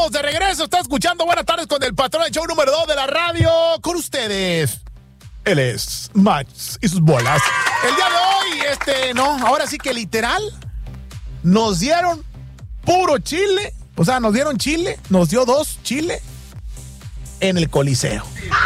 estamos de regreso. Está escuchando Buenas Tardes con el Patrón, el show número 2 de la radio. Con ustedes, él es Max y sus bolas. El día de hoy, ahora sí que literal, nos dieron puro chile. O sea, nos dieron chile, nos dio 2 chile en el Coliseo.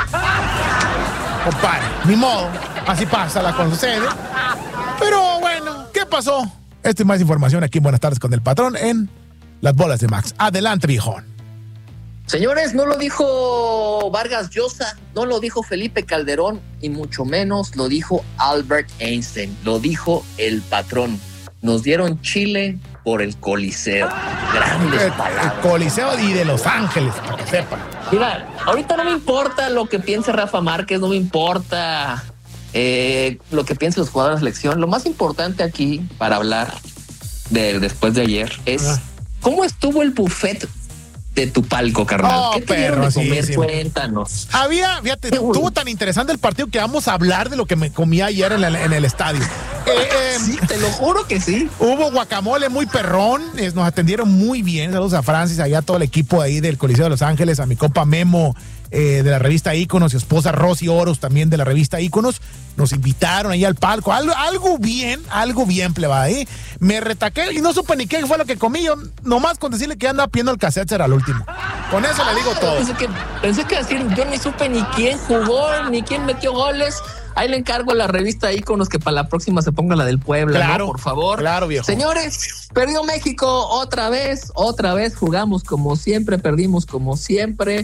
Compadre, ni modo, así pasa, la concede. Pero bueno, ¿qué pasó? Esta y más información aquí en Buenas Tardes con el Patrón en Las Bolas de Max. Adelante, viejón. Señores, no lo dijo Vargas Llosa, no lo dijo Felipe Calderón y mucho menos lo dijo Albert Einstein, lo dijo el Patrón. Nos dieron chile por el Coliseo. Grandes palabras. El Coliseo y de Los Ángeles, para que sepan. Mira, ahorita no me importa lo que piense Rafa Márquez, no me importa lo que piensen los jugadores de la selección. Lo más importante aquí para hablar de después de ayer es cómo estuvo el buffet de tu palco, carnal. ¿Qué te dieron de comer? Sí. Cuéntanos. Fíjate, estuvo tan interesante el partido que vamos a hablar de lo que me comí ayer en el estadio. Sí, te lo juro que sí. Hubo guacamole muy perrón, nos atendieron muy bien. Saludos a Francis, allá a todo el equipo ahí del Coliseo de Los Ángeles, a mi compa Memo de la revista Íconos y esposa Rosy Oros también de la revista Íconos. Nos invitaron ahí al palco, algo bien, plebada, ¿eh? Me retaqué y no supe ni qué fue lo que comí. Yo nomás con decirle que andaba pidiendo el cassette era el último. Con eso le digo todo. Pensé que decir, yo ni supe ni quién jugó, ni quién metió goles. Ahí le encargo a la revista Íconos que para la próxima se ponga la del Puebla, claro, ¿no? Por favor. Claro, viejo. Señores, perdió México otra vez jugamos como siempre, perdimos como siempre.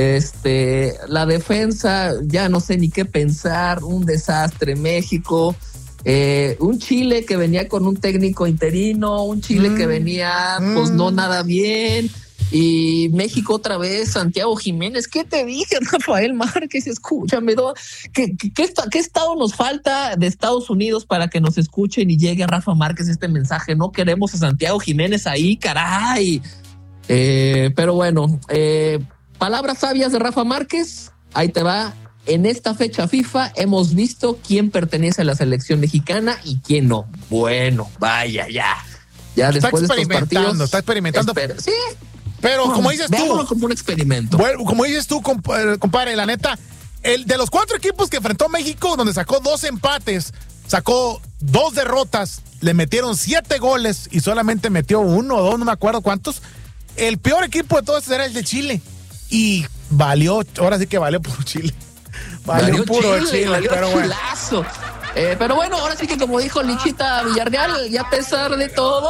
La defensa, ya no sé ni qué pensar, un desastre México. Un Chile que venía con un técnico interino, un Chile que venía pues no nada bien. Y México otra vez, Santiago Jiménez. ¿Qué te dije, Rafael Márquez? Escúchame, ¿qué estado nos falta de Estados Unidos para que nos escuchen y llegue a Rafa Márquez este mensaje? No queremos a Santiago Jiménez ahí, caray. Pero bueno, palabras sabias de Rafa Márquez, ahí te va. En esta fecha FIFA hemos visto quién pertenece a la selección mexicana y quién no. Bueno, vaya, ya después de estos partidos. Está experimentando. Sí. Pero como dices tú, como un experimento. Bueno, como dices tú, compadre, la neta, el de los 4 equipos que enfrentó México, donde sacó 2 empates, sacó 2 derrotas, le metieron 7 goles y solamente metió 1 o 2, no me acuerdo cuántos. El peor equipo de todos era el de Chile. Y ahora sí que valió por Chile. Valió puro Chile, pero bueno. Pero bueno, ahora sí que como dijo Lichita Villarreal, y a pesar de todo,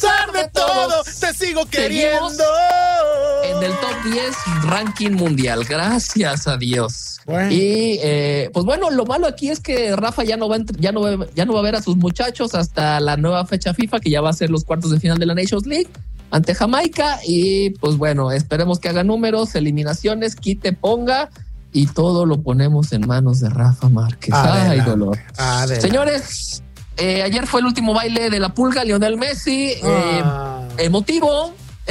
te sigo queriendo. En el top 10 ranking mundial, gracias a Dios. Bueno. Y pues bueno, lo malo aquí es que Rafa ya no va a ver a sus muchachos hasta la nueva fecha FIFA, que ya va a ser los cuartos de final de la Nations League ante Jamaica. Y pues bueno, esperemos que haga números, eliminaciones, quite, ponga. Y todo lo ponemos en manos de Rafa Márquez. Ay, dolor. Señores, ayer fue el último baile de la pulga, Lionel Messi. Emotivo.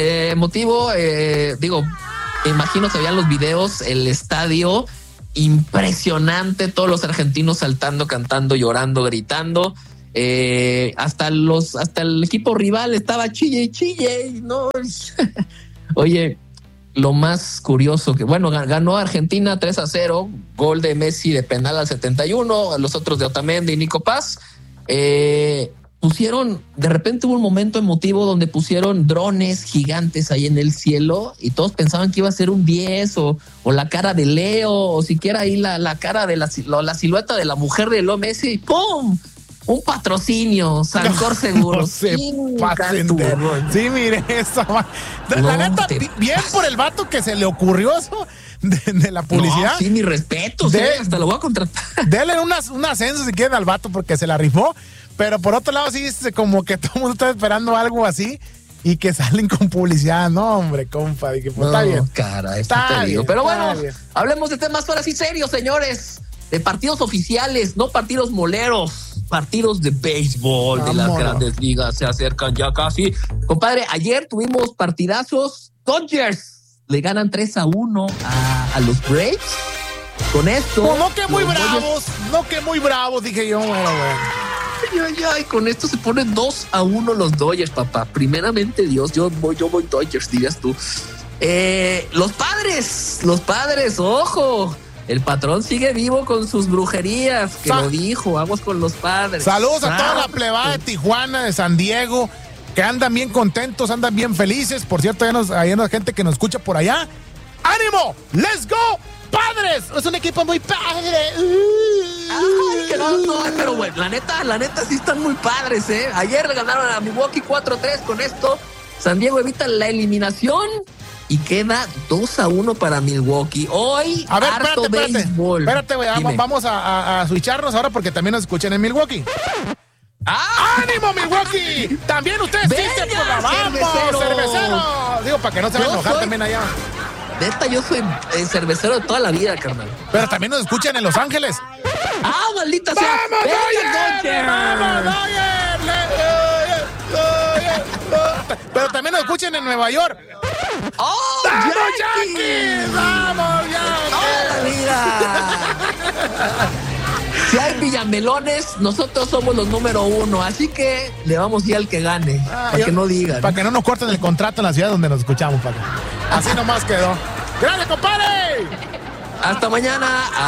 Digo, imagino se veían los videos, el estadio impresionante, todos los argentinos saltando, cantando, llorando, gritando. Hasta el equipo rival estaba chille, ¿no? Oye, lo más curioso que, bueno, ganó Argentina 3-0, gol de Messi de penal al 71, los otros de Otamendi y Nico Paz. De repente hubo un momento emotivo donde pusieron drones gigantes ahí en el cielo y todos pensaban que iba a ser un 10 o la cara de Leo o siquiera ahí la cara de la silueta de la mujer de Leo Messi y ¡pum! Un patrocinio, Sancor Seguros. Sí, mire eso. La neta, bien por el vato que se le ocurrió eso de la publicidad. No, sí, mi respeto, hasta lo voy a contratar. Denle un ascenso si quieren al vato porque se la rifó. Pero por otro lado, sí, como que todo el mundo está esperando algo así y que salen con publicidad. No, hombre, compa. Dije, pues, está bien. Cara, está bien. Pero bueno, hablemos de temas ahora sí serios, señores. De partidos oficiales, no partidos moleros. Partidos de béisbol de las grandes ligas se acercan ya casi. Compadre, ayer tuvimos partidazos. Dodgers le ganan 3-1 a los Braves. Con esto. Pues no que muy bravos, dije yo. Bueno. Ay, con esto se ponen 2-1 los Dodgers, papá. Primeramente Dios, yo voy Dodgers, dirías tú. Los padres, ojo. El patrón sigue vivo con sus brujerías, que lo dijo, aguas con los padres. Saludos a toda la plebada de Tijuana, de San Diego, que andan bien contentos, andan bien felices. Por cierto, hay una gente que nos escucha por allá. ¡Ánimo! ¡Let's go! ¡Padres! Es un equipo muy padre. Ay, que no, pero bueno, la neta sí están muy padres, ¿eh? Ayer le ganaron a Milwaukee 4-3. Con esto, San Diego evita la eliminación y queda 2-1 para Milwaukee. Hoy, a ver, béisbol. Espérate, güey, vamos a switcharnos ahora porque también nos escuchan en Milwaukee. ¡Ánimo, Milwaukee! También ustedes existen por la cervecero. Digo, para que no se vayan a enojar también allá. Neta, yo soy cervecero de toda la vida, carnal. Pero también nos escuchan en Los Ángeles. Maldita sea! ¡Vamos, Dodgers! Pero también nos escuchan en Nueva York. ¡Vamos, Yankees! ¡Vamos, Yankees! ¡Toda la vida! Si hay villamelones, nosotros somos los número 1, así que le vamos a ir al que gane, para que no digan. Para que no nos corten el contrato en la ciudad donde nos escuchamos, Paco. Así nomás quedó. ¡Gracias, compadre! Hasta mañana.